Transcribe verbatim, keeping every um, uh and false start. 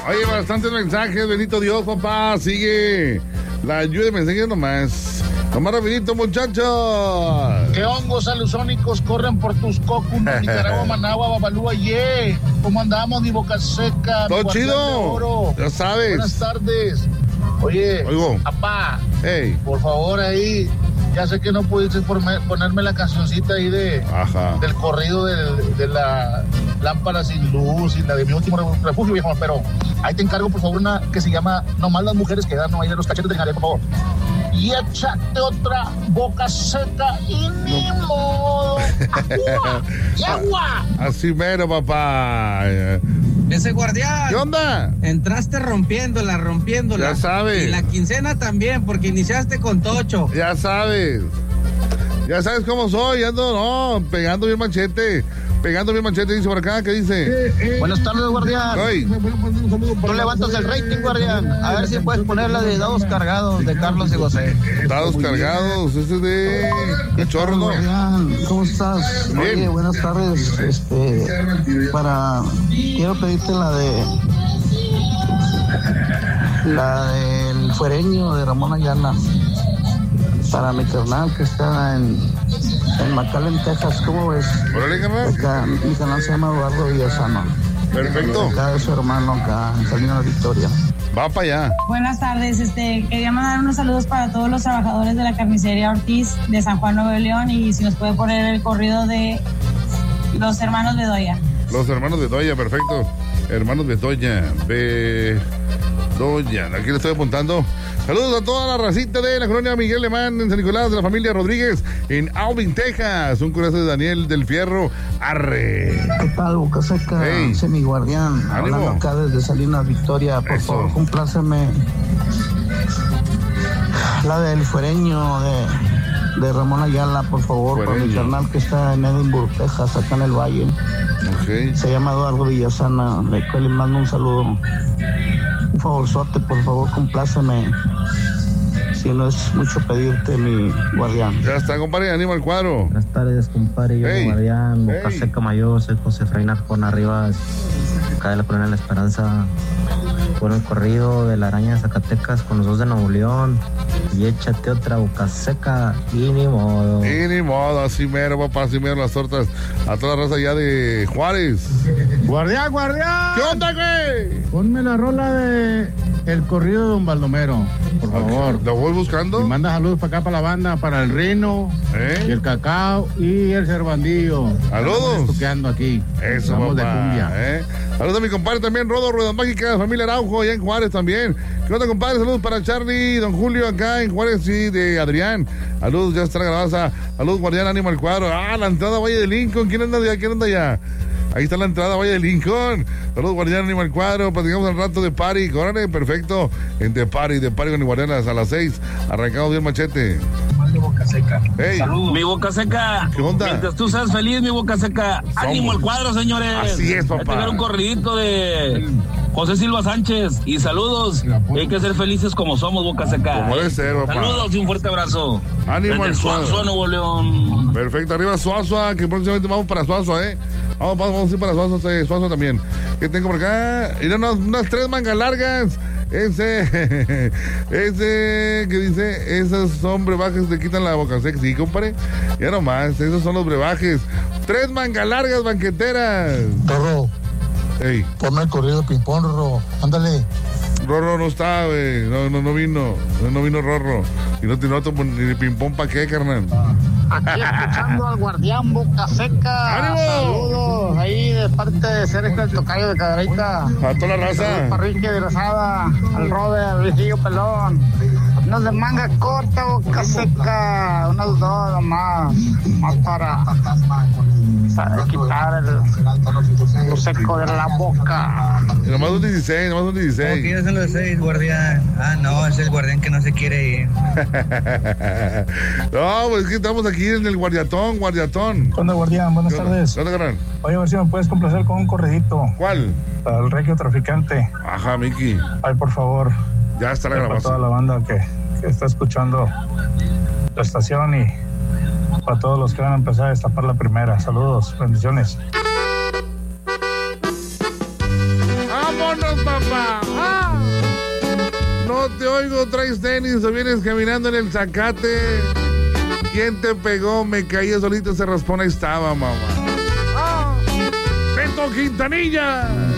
Oye, bastantes mensajes, bendito Dios, papá. Sigue la lluvia de mensajes nomás. Nomás rapidito, muchachos. ¿Qué hongos alusónicos corren por tus cocos? Nicaragua, Managua, Babalúa, ye. ¿Cómo andamos, mi boca seca? Todo chido. Ya sabes. Buenas tardes. Oye, Oigo. papá, hey, por favor ahí, ya sé que no pudiste ponerme la cancioncita ahí de Ajá. del corrido de, de la lámpara sin luz y la de mi último refugio, viejo, pero ahí te encargo, por favor, una que se llama Nomás las mujeres que dan no hay de los cachetes de Jale, por favor. Y échate otra boca seca y ni modo. ¡Agua! ¡Y agua! Así mero, papá. Ese guardián. ¿Qué onda? Entraste rompiéndola, rompiéndola. Ya sabes. Y la quincena también, porque iniciaste con Tocho. Ya sabes. Ya sabes cómo soy. Ando, no, pegando bien machete. Pegando bien machete, dice por acá, ¿qué dice? Eh, eh, Buenas tardes, guardián. Ay. Tú levantas el rating, guardián. A ver si puedes poner la de Dados Cargados de Carlos y José. Dados cargados, ese es de cachorro, ¿no? Guardián, ¿cómo estás? Bien. Oye, buenas tardes. Este, para, quiero pedirte la de, la del fuereño de Ramón Ayala. Para mi carnal que está en, en McAllen, Texas, ¿cómo ves? Órale, carnal. Acá, mi canal se llama Eduardo Villasano. Perfecto. Acá es su hermano, acá en Salina Victoria. Va para allá. Buenas tardes, este, quería mandar unos saludos para todos los trabajadores de la carnicería Ortiz de San Juan, Nuevo León, y si nos puede poner el corrido de los hermanos Bedoya. Los hermanos Bedoya, perfecto. Hermanos Bedoya, Bedoya. Aquí le estoy apuntando. Saludos a toda la racita de la colonia Miguel Alemán en San Nicolás, de la familia Rodríguez en Alvin, Texas. Un corazón de Daniel del Fierro. Arre. ¿Qué tal, Boca Seca? Hey. Soy mi guardián. Ánimo. Hablando acá desde Salinas Victoria. Por Eso. favor, compláceme la del fuereño de, de Ramón Ayala, por favor, para mi Fuereño. carnal que está en Edinburgh, Texas, acá en el Valle. Ok. Se llama Eduardo Villasana. Le, le mando un saludo. Un favorzote, por favor, compláceme. Si no es mucho pedirte, mi guardián. Ya está, compadre, anima el cuadro. Buenas tardes, compadre. Yo, Hey. guardián, Boca Hey. Seca Mayor, soy José Efraín Arjona Rivas, acá de la colonia La Esperanza. Por el corrido de la araña de Zacatecas con los dos de Nuevo León. Y échate otra Boca Seca y ni modo. Y ni modo, así mero, papá, así mero las tortas. A toda la raza ya de Juárez. Guardián, guardián. ¿Qué onda, güey? Ponme la rola de El corrido de Don Baldomero, por favor. ¿Lo voy Y buscando? manda saludos para acá, para la banda, para el Rino, ¿Eh? y el Cacao y el Cervandillo. Saludos. Estamos toqueando aquí. Eso, Vamos de papá, cumbia. ¿eh? Saludos a mi compadre también, Rodo, Ruedas Mágicas, familia Araujo, allá en Juárez también. ¿Qué onda, compadre? Saludos para Charlie, Don Julio, acá en Juárez, y de Adrián. Saludos, ya está la grabaza. Saludos, guardián, ánimo al cuadro. Ah, la entrada Valle de Lincoln. ¿Quién anda allá? ¿Quién anda allá? Ahí está la entrada Valle de Lincoln. Saludos, guardián, ánimo al cuadro. Platicamos al rato de party. Órale, perfecto. En de party, de party con el guardián a las seis. Arrancamos bien machete. Boca Seca. Hey, Mi Boca Seca. ¿qué onda? Mientras tú seas feliz, mi Boca Seca. Ánimo al cuadro, señores. Así es, papá. Hay que tener un corridito de José Silva Sánchez. Y saludos. Y hay que ser felices como somos, Boca Seca. Como debe ser, papá. Saludos y un fuerte abrazo. Ánimo al Desde cuadro. Suazua, Nuevo León. Perfecto, arriba Suazua, que próximamente vamos para Suazua, ¿eh? Vamos, vamos, vamos a ir para Suazua, eh, Suazua también. ¿Qué tengo por acá? Mira, unas, unas tres mangas largas. Ese, ese, que dice, esos son brebajes que quitan la boca seca. Sí, compadre. Ya nomás, esos son los brebajes. Tres mangas largas banqueteras. Rorro, Ey, ponme el corrido de ping-pong, Rorro. Ándale. Rorro no está, güey. No, no, no vino. No, no vino Rorro. Y no tiene otro ni ping-pong pa' qué, carnal. Aquí escuchando al guardián Boca Seca. ¡Ánimo! Saludos ahí de parte de Sergio el Tocayo de Cadereyta. A toda la raza. Parrique de Rosada, al Rode, al Viejillo Pelón. Unos de manga corta, Boca Seca. Unos dos nomás. Más para, para quitar el, lo seco de la boca. Y nomás un dieciséis, nomás un ¿Cómo dieciséis. quieres en los seis, guardián? Ah, no, es el guardián que no se quiere ir. No, pues es que estamos aquí en el guardiatón, guardiatón. ¿Qué onda, guardián? Buenas ¿Qué onda? tardes. ¿Qué onda, carnal? Oye, a ver si me puedes complacer con un corredito ¿Cuál? para el regio traficante. Ajá, Miki. Ay, por favor. Ya está la Para toda grabación. la banda que, que está escuchando la estación y para todos los que van a empezar a destapar la primera. Saludos, bendiciones. ¡Vámonos! vámonos, papá. ¡Ah! No te oigo, traes tenis o vienes caminando en el zacate. ¿Quién te pegó? Me caí solito, se raspón, ahí estaba, mamá. ¡Ah! ¡Beto Quintanilla!